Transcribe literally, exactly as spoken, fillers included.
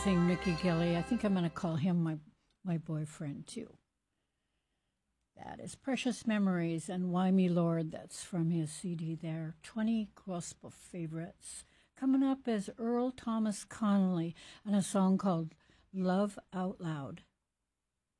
amazing Mickey Kelly. I think I'm going to call him my, my boyfriend, too. That is Precious Memories and Why Me Lord. That's from his C D there. twenty gospel favorites. Coming up is Earl Thomas Connolly and a song called Love Out Loud.